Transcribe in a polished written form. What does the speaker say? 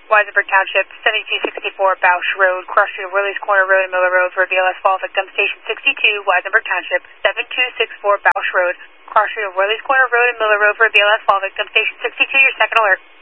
Weisenberg Township, 7264 Bausch Road, cross street of Worley's Corner Road and Miller Road for a BLS fall victim. Station 62, Weisenberg Township, 7264 Bausch Road, cross street of Worley's Corner Road and Miller Road for a BLS fall victim. Station 62, your second alert.